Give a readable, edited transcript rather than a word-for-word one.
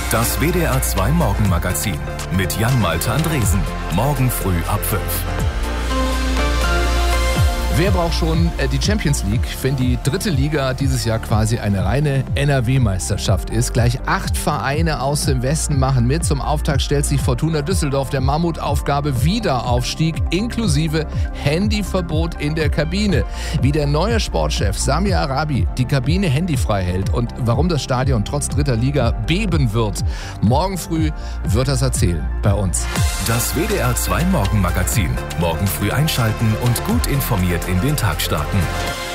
Das WDR 2 Morgenmagazin mit Jan-Malte Andresen. Morgen früh ab 5. Wer braucht schon die Champions League, wenn die dritte Liga dieses Jahr quasi eine reine NRW-Meisterschaft ist? Gleich 8 Vereine aus dem Westen machen mit. Zum Auftakt stellt sich Fortuna Düsseldorf der Mammutaufgabe Wiederaufstieg inklusive Handyverbot in der Kabine. Wie der neue Sportchef Samir Arabi die Kabine handyfrei hält und warum das Stadion trotz dritter Liga beben wird. Morgen früh wird das erzählen bei uns. Das WDR 2 Morgenmagazin. Morgen früh einschalten und gut informiert in den Tag starten.